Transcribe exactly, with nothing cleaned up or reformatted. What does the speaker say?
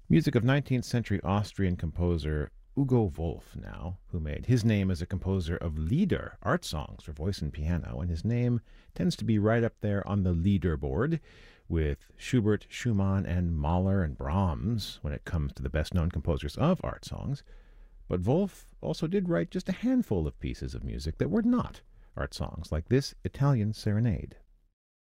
Music of nineteenth century Austrian composer Ugo Wolf now, who made his name as a composer of Lieder, art songs for voice and piano, and his name tends to be right up there on the leaderboard with Schubert, Schumann, and Mahler and Brahms when it comes to the best-known composers of art songs. But Wolf also did write just a handful of pieces of music that were not art songs, like this Italian Serenade.